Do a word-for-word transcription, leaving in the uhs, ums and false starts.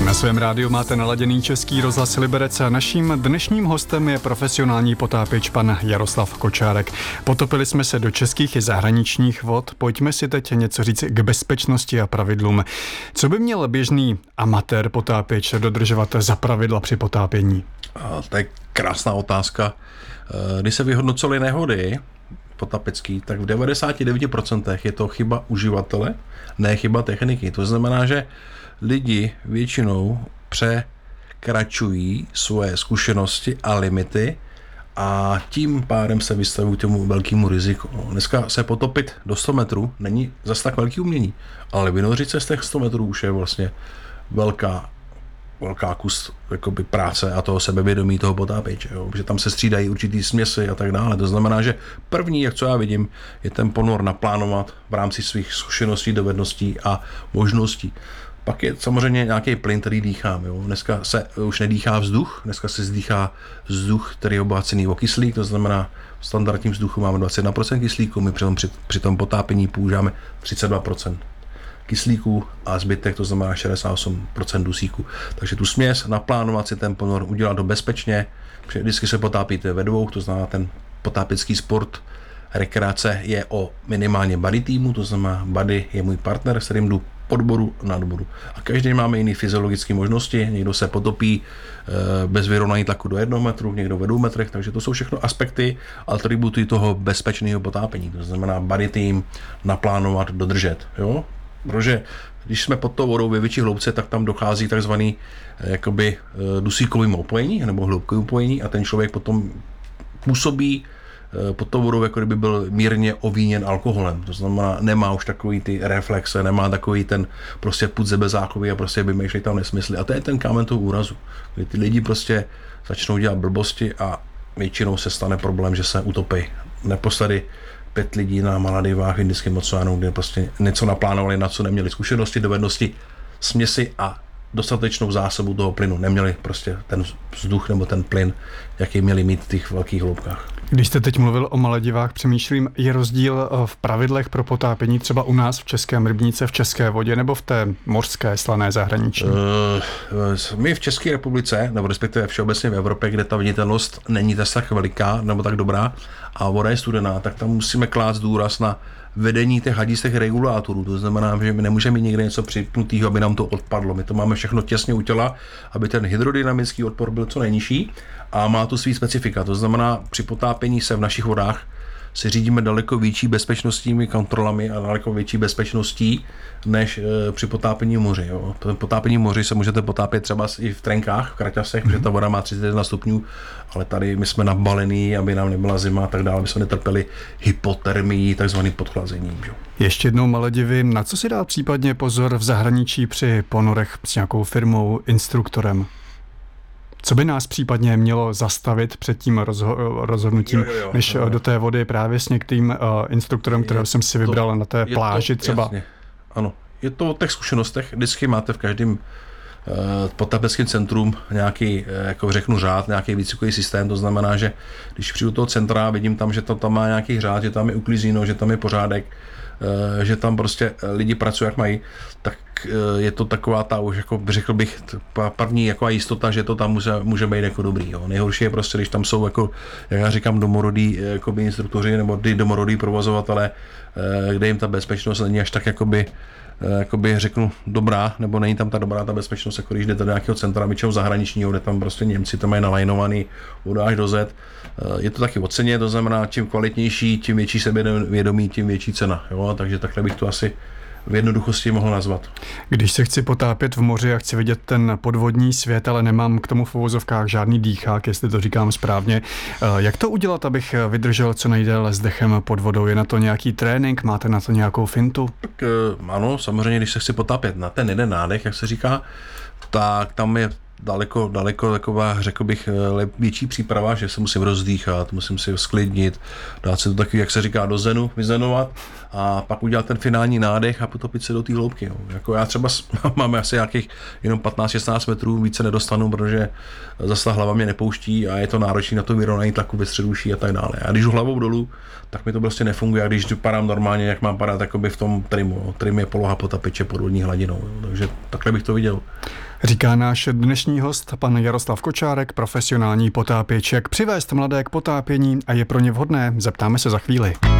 Na svém rádiu máte naladěný Český rozhlas Liberec a naším dnešním hostem je profesionální potápěč pan Jaroslav Kočárek. Potopili jsme se do českých i zahraničních vod. Pojďme si teď něco říct k bezpečnosti a pravidlům. Co by měl běžný amatér potápěč dodržovat za pravidla při potápění? A to je krásná otázka. Když se vyhodnocovaly nehody potapecký, tak v devadesát devět procent je to chyba uživatele, ne chyba techniky. To znamená, že lidi většinou překračují svoje zkušenosti a limity a tím pádem se vystavují tomu velkému riziku. Dneska se potopit do sto metrů není zas tak velký umění, ale vynořit se z těch sto metrů už je vlastně velká velká kus jakoby, práce a toho sebevědomí toho potápěče, jo? Protože tam se střídají určitý směsi a tak dále. To znamená, že první, jak co já vidím, je ten ponor naplánovat v rámci svých zkušeností, dovedností a možností. Pak je samozřejmě nějaký plyn, který dýchám. Jo? Dneska se už nedýchá vzduch, dneska se zdýchá vzduch, který je obohacený o kyslík, to znamená v standardním vzduchu máme dvacet jedna procent kyslíku, my při tom, při, při tom potápění používáme třicet dva procent kyslíku a zbytek, to znamená šedesát osm procent dusíku. Takže tu směs naplánovat si ten ponor, udělat to bezpečně, protože vždycky se potápíte ve dvou, to znamená ten potápěcký sport, rekreace je o minimálně buddy týmu, to znamená buddy je můj partner, s kterým jdu pod bodu, nad bodu. A každý máme jiné fyziologické možnosti, někdo se potopí e, bez vyrovnání tlaku do jednoho metru, někdo ve dvou metrech, takže to jsou všechno aspekty atributy toho bezpečného potápění, to znamená buddy tým, naplánovat, dodržet, jo? Protože když jsme pod tou vodou ve větší hloubce, tak tam dochází takzvaný jakoby dusíkovým opojení nebo hloubkovým opojení a ten člověk potom působí pod tou vodou, jako kdyby byl mírně ovíněn alkoholem. To znamená, nemá už takový ty reflexe, nemá takový ten prostě pud sebezáchovy a prostě vymýšlej tam nesmysly. A to je ten kámen toho úrazu, kdy ty lidi prostě začnou dělat blbosti a většinou se stane problém, že se utopí. Naposledy pět lidí na Maledivách v Indickém oceánu, kde prostě něco naplánovali, na co neměli zkušenosti, dovednosti, směsi a dostatečnou zásobu toho plynu. Neměli prostě ten vzduch nebo ten plyn, jaký měli mít v těch velkých hloubkách. Když jste teď mluvil o Maledivách, přemýšlím, je rozdíl v pravidlech pro potápění třeba u nás v Českém rybníce, v české vodě nebo v té mořské slané zahraniční? Uh, my v České republice, nebo respektive všeobecně v Evropě, kde ta viditelnost není tak veliká nebo tak dobrá a voda je studená, tak tam musíme klást důraz na vedení těch hadistých regulátorů. To znamená, že my nemůžeme mít někde něco připnutého, aby nám to odpadlo. My to máme všechno těsně u těla, aby ten hydrodynamický odpor byl co nejnižší a má tu svý specifika. To znamená, při potápění se v našich vodách se řídíme daleko větší bezpečnostními kontrolami a daleko větší bezpečností než e, při potápění v moři. Jo. Potápění v moři se můžete potápět třeba i v trenkách, v kraťasech, mm-hmm. protože ta voda má třicet jedna stupňů, ale tady my jsme nabalení, aby nám nebyla zima a tak dále, aby jsme netrpěli hypotermii, takzvaným podchlazením. Jo. Ještě jednou Maledivy, na co si dát případně pozor v zahraničí při ponorech s nějakou firmou, instruktorem? Co by nás případně mělo zastavit před tím rozho- rozhodnutím, jo, jo, jo, než jo. do té vody právě s některým uh, instruktorem, kterého jsem si vybral to, na té pláži to, třeba? Jasně. Ano, je to o těch zkušenostech. Vždycky máte v každém uh, potápěckém centrum nějaký, uh, jako řeknu řád, nějaký výcvikový systém, to znamená, že když přijdu do toho centra, vidím tam, že to tam má nějaký řád, že tam je uklízeno, že tam je pořádek, že tam prostě lidi pracují, jak mají, tak je to taková ta, už jako řekl bych, první jako jistota, že to tam může, může být jako dobrý. Jo. Nejhorší je prostě, když tam jsou, jako, jak já říkám, domorodí jakoby instruktoři nebo ty domorodí provozovatele, kde jim ta bezpečnost není až tak jakoby, jakoby řeknu dobrá, nebo není tam ta dobrá ta bezpečnost, jako když jdete do nějakého centra, většinou zahraničního, kde tam prostě Němci to mají nalajnovaný voda až do Z. Je to taky o ceně, to znamená, čím kvalitnější, tím větší sebevědomí, tím větší cena. Jo? Takže takhle bych to asi v jednoduchosti mohl nazvat. Když se chci potápět v moři a chci vidět ten podvodní svět, ale nemám k tomu v uvozovkách žádný dýchák, jestli to říkám správně, jak to udělat, abych vydržel co nejdéle s dechem pod vodou? Je na to nějaký trénink? Máte na to nějakou fintu? Tak ano, samozřejmě, když se chci potápět na ten jeden nádech, jak se říká, tak tam je daleko, daleko taková, řekl bych, větší příprava, že se musím rozdýchat, musím si sklidnit, dát se to taky, jak se říká, do zenu, vyzenovat a pak udělat ten finální nádech a potopit se do té hloubky. Jo. Jako já třeba mám asi nějakých jenom patnáct šestnáct metrů, více nedostanu, protože zase hlava mě nepouští a je to náročné na to vyrovnání tlaku ve středuší a tak dále. A když jdu hlavou dolů, tak mi to prostě nefunguje a když padám normálně, jak mám padat v tom trimu. Jo. Trim je poloha potapiče pod vodní hladinou, jo. Takže takhle bych to viděl. Říká náš dnešní host, pan Jaroslav Kočárek, profesionální potápěč. Jak přivést mladé k potápění a je pro ně vhodné, zeptáme se za chvíli.